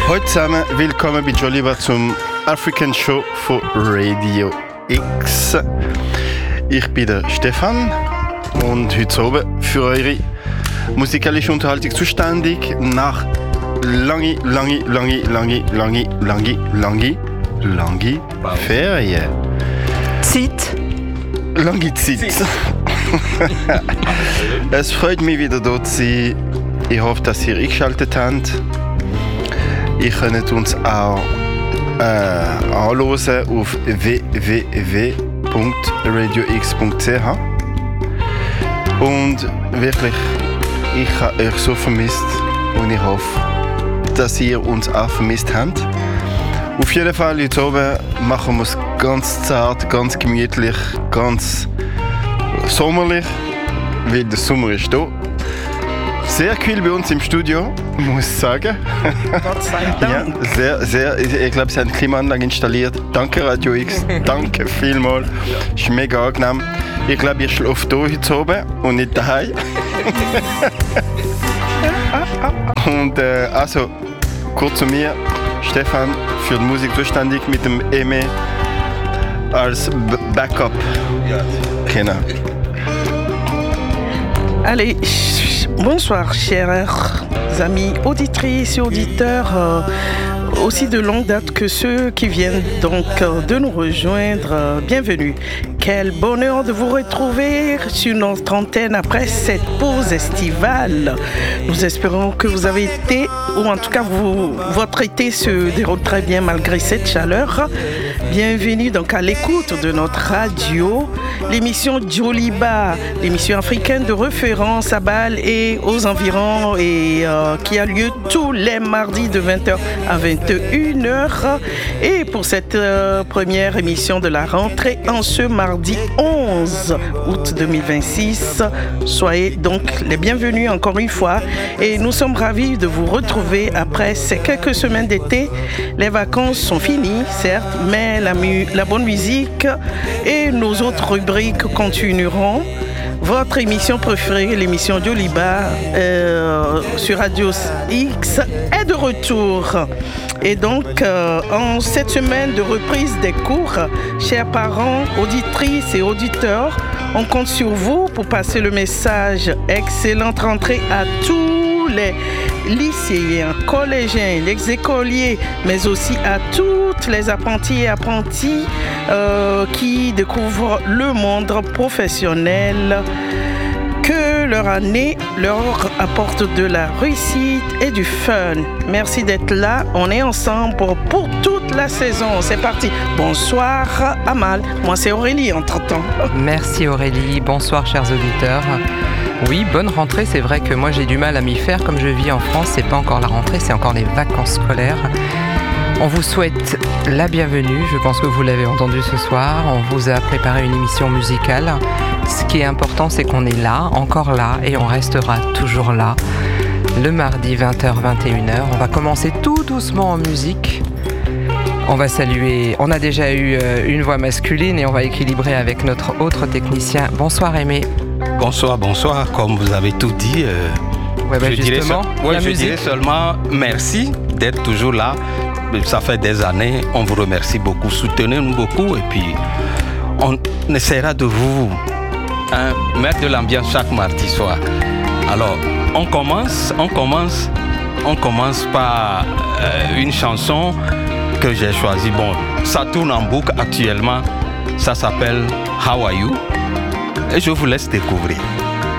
Hallo zusammen, willkommen bei Joliba zum African Show von Radio X. Ich bin der Stefan und heute oben für eure musikalische Unterhaltung zuständig nach lange Ferien. Zeit. Lange Zeit. Es freut mich wieder dort zu sein. Ich hoffe, dass ihr eingeschaltet habt. Ihr könnt uns auch anhören auf www.radiox.ch. Und wirklich, ich habe euch so vermisst und ich hoffe, dass ihr uns auch vermisst habt. Auf jeden Fall heute oben machen wir es ganz zart, ganz gemütlich, ganz sommerlich, weil der Sommer ist da. Sehr kühl bei uns im Studio, muss ich sagen. Gott sei Dank. Ja, sehr. Ich glaube, sie haben eine Klimaanlage installiert. Danke Radio X, danke vielmals. Ist mega angenehm. Ich glaube, ihr schlaft hier heute oben und nicht daheim. Und also, kurz zu mir. Stefan für die Musik zuständig mit dem Aimé als Backup. Genau. Allez, bonsoir chers amis auditrices et auditeurs, aussi de longue date que ceux qui viennent donc de nous rejoindre. Bienvenue. Quel bonheur de vous retrouver sur notre antenne après cette pause estivale. Nous espérons que vous avez été, ou en tout cas votre été se déroule très bien malgré cette chaleur. Bienvenue donc à l'écoute de notre radio, l'émission Joliba, l'émission africaine de référence à Bâle et aux environs et qui a lieu tous les mardis de 20h à 21h. Et pour cette première émission de la rentrée en ce mardi 11 août 2026, soyez donc les bienvenus encore une fois et nous sommes ravis de vous retrouver après ces quelques semaines d'été. Les vacances sont finies, certes, mais la bonne musique et nos autres rubriques continueront. Votre émission préférée, l'émission Joliba sur Radio X, est de retour. Et donc, en cette semaine de reprise des cours, chers parents, auditrices et auditeurs, on compte sur vous pour passer le message excellente rentrée à tous les lycéens, collégiens, les écoliers, mais aussi à toutes les apprentis et apprentis qui découvrent le monde professionnel. Que leur année leur apporte de la réussite et du fun. Merci d'être là. On est ensemble pour toute la saison. C'est parti. Bonsoir Amal. Moi c'est Aurélie entre-temps. Merci Aurélie. Bonsoir chers auditeurs. Oui, bonne rentrée. C'est vrai que moi j'ai du mal à m'y faire. Comme je vis en France, c'est pas encore la rentrée, c'est encore les vacances scolaires. On vous souhaite la bienvenue, je pense que vous l'avez entendu ce soir. On vous a préparé une émission musicale. Ce qui est important, c'est qu'on est là, encore là, et on restera toujours là. Le mardi 20h-21h, on va commencer tout doucement en musique. On va saluer, on a déjà eu une voix masculine et on va équilibrer avec notre autre technicien. Bonsoir Aimé. Bonsoir, comme vous avez tout dit. Je dirais seulement merci d'être toujours là. Ça fait des années, on vous remercie beaucoup, soutenez-nous beaucoup et puis on essaiera de vous mettre de l'ambiance chaque mardi soir. Alors, on commence par une chanson que j'ai choisie. Bon, ça tourne en boucle actuellement, ça s'appelle How Are You? Et je vous laisse découvrir.